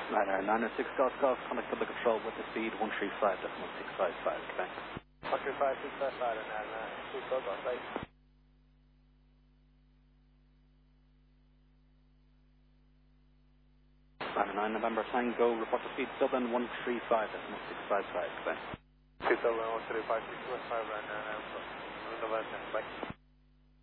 Ryanair 906 Golf Golf, contact public control with the speed 135.655, Quebec. 135.655 and 6 Golf Golf, right? Ryanair 9 November Tango, report the speed Dublin 135.655, Quebec. Dublin 135.655 and November, Quebec.